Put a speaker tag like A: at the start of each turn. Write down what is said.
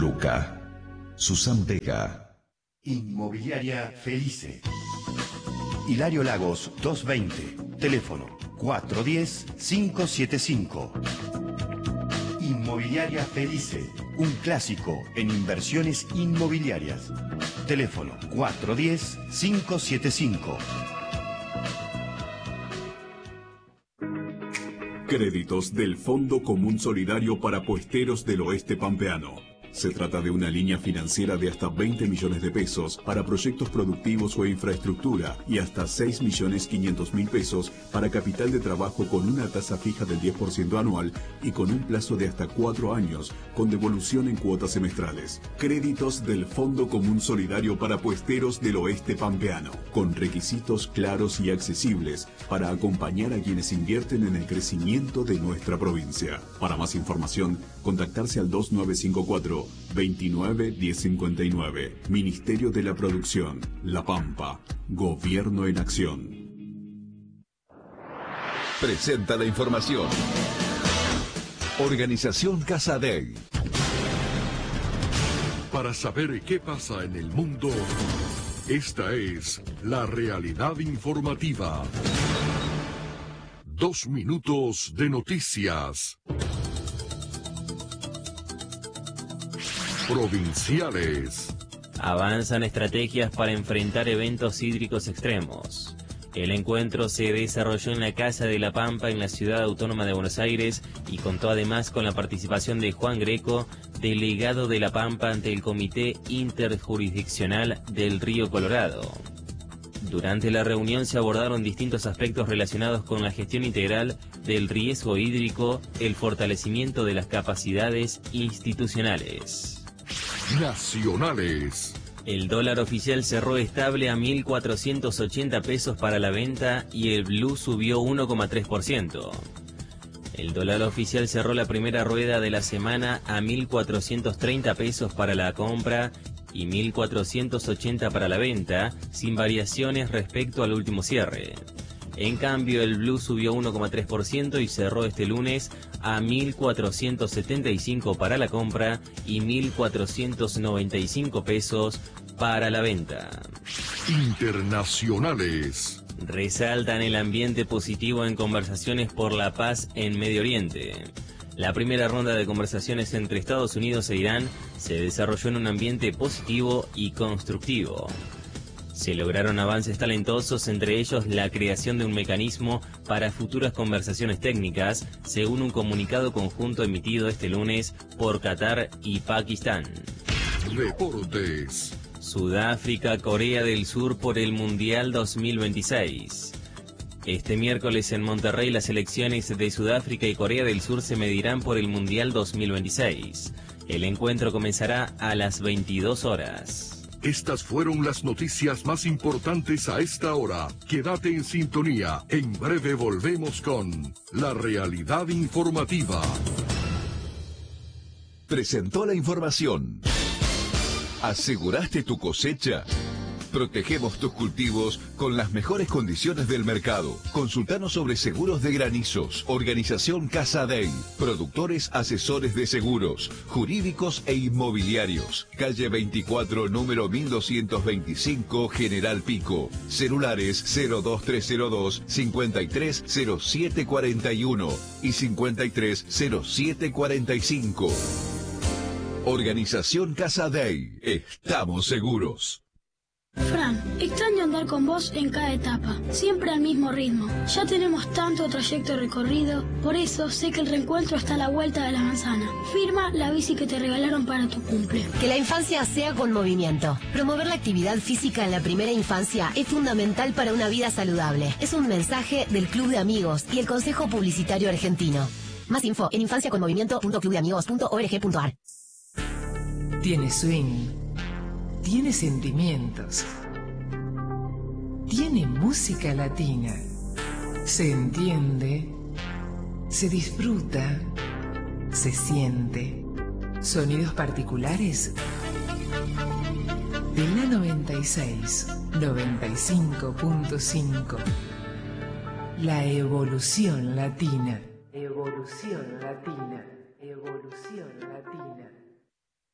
A: Luca. Susan Vega.
B: Inmobiliaria Felice. Hilario Lagos 220. Teléfono 410-575. Inmobiliaria Felice. Un clásico en inversiones inmobiliarias. Teléfono 410-575.
C: Créditos del Fondo Común Solidario para Puesteros del Oeste Pampeano. Se trata de una línea financiera de hasta 20 millones de pesos para proyectos productivos o infraestructura y hasta 6.500.000 pesos para capital de trabajo con una tasa fija del 10% anual y con un plazo de hasta 4 años, con devolución en cuotas semestrales. Créditos del Fondo Común Solidario para Puesteros del Oeste Pampeano, con requisitos claros y accesibles para acompañar a quienes invierten en el crecimiento de nuestra provincia. Para más información, contactarse al 2954 29 1059. Ministerio de la Producción, La Pampa. Gobierno en acción.
A: Presenta la información. Organización Casadei.
D: Para saber qué pasa en el mundo, esta es la realidad informativa. 2 minutos de noticias. Provinciales.
E: Avanzan estrategias para enfrentar eventos hídricos extremos. El encuentro se desarrolló en la Casa de la Pampa en la Ciudad Autónoma de Buenos Aires y contó además con la participación de Juan Greco, delegado de La Pampa ante el Comité Interjurisdiccional del Río Colorado. Durante la reunión se abordaron distintos aspectos relacionados con la gestión integral del riesgo hídrico, el fortalecimiento de las capacidades institucionales.
D: Nacionales.
E: El dólar oficial cerró estable a 1.480 pesos para la venta y el blue subió 1,3%. El dólar oficial cerró la primera rueda de la semana a 1.430 pesos para la compra y 1.480 para la venta, sin variaciones respecto al último cierre. En cambio, el blue subió 1,3% y cerró este lunes a 1.475 para la compra y 1.495 pesos para la venta.
D: Internacionales.
E: Resaltan el ambiente positivo en conversaciones por la paz en Medio Oriente. La primera ronda de conversaciones entre Estados Unidos e Irán se desarrolló en un ambiente positivo y constructivo. Se lograron avances talentosos, entre ellos la creación de un mecanismo para futuras conversaciones técnicas, según un comunicado conjunto emitido este lunes por Qatar y Pakistán.
D: Deportes.
E: Sudáfrica, Corea del Sur por el Mundial 2026. Este miércoles en Monterrey las selecciones de Sudáfrica y Corea del Sur se medirán por el Mundial 2026. El encuentro comenzará a las 22 horas.
D: Estas fueron las noticias más importantes a esta hora. Quédate en sintonía. En breve volvemos con la realidad informativa.
A: Presentó la información. ¿Aseguraste tu cosecha? Protegemos tus cultivos con las mejores condiciones del mercado. Consultanos sobre seguros de granizos. Organización Casadei. Productores asesores de seguros, jurídicos e inmobiliarios. Calle 24, número 1225, General Pico. Celulares 02302 530741 y 530745. Organización Casadei. Estamos seguros.
F: Fran, extraño andar con vos en cada etapa, siempre al mismo ritmo. Ya tenemos tanto trayecto recorrido, por eso sé que el reencuentro está a la vuelta de la manzana. Firma la bici que te regalaron para tu cumple.
G: Que la infancia sea con movimiento. Promover la actividad física en la primera infancia es fundamental para una vida saludable. Es un mensaje del Club de Amigos y el Consejo Publicitario Argentino. Más info en infanciaconmovimiento.clubdeamigos.org.ar.
H: Tiene swing. Tiene sentimientos. Tiene música latina. Se entiende. Se disfruta. Se siente. Sonidos particulares. De la 96, 95.5. La evolución latina. Evolución latina.